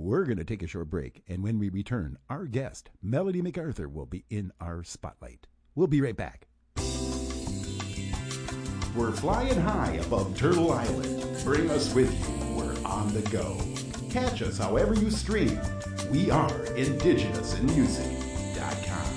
we're going to take a short break, and when we return, our guest, Melody MacArthur, will be in our spotlight. We'll be right back. We're flying high above Turtle Island. Bring us with you. We're on the go. Catch us however you stream. We are IndigenousInMusic.com.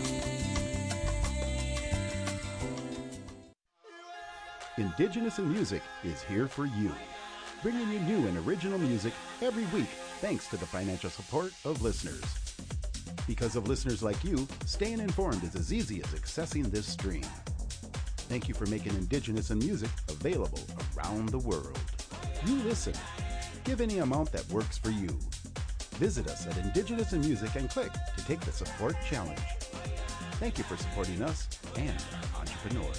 Indigenous in Music is here for you, bringing you new and original music every week thanks to the financial support of listeners. Because of listeners like you, staying informed is as easy as accessing this stream. Thank you for making Indigenous in Music available around the world. You listen. Give any amount that works for you. Visit us at Indigenous in Music and click to take the support challenge. Thank you for supporting us and our entrepreneurs.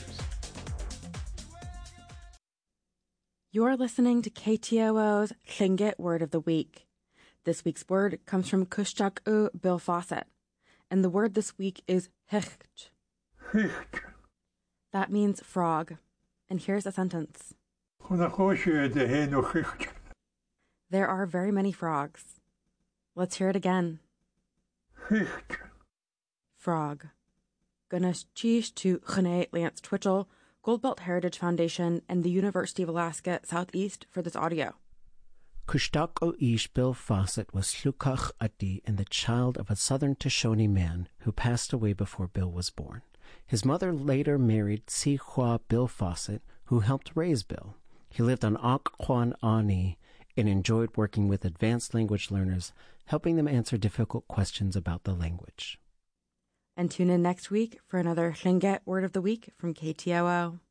You're listening to KTOO's Tlingit Word of the Week. This week's word comes from Kushtak'u Bill Fawcett, and the word this week is hicht. Hicht. That means frog. And here's a sentence. There are very many frogs. Let's hear it again. Hicht. Frog. Gunas Chish to Chene Lance Twitchell, Goldbelt Heritage Foundation, and the University of Alaska Southeast for this audio. Kushtak'u Ish Bill Fawcett was Llukach Ati and the child of a southern Shoshone man who passed away before Bill was born. His mother later married Si Hua Bill Fawcett, who helped raise Bill. He lived on Occoquan Ani and enjoyed working with advanced language learners, helping them answer difficult questions about the language. And tune in next week for another Tlingit Word of the Week from KTOO.